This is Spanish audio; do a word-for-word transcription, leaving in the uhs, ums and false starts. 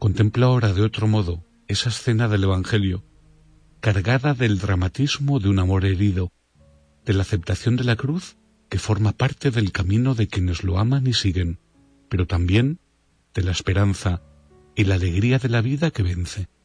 Contemplo ahora de otro modo esa escena del Evangelio, cargada del dramatismo de un amor herido, de la aceptación de la cruz que forma parte del camino de quienes lo aman y siguen, pero también de la esperanza y la alegría de la vida que vence.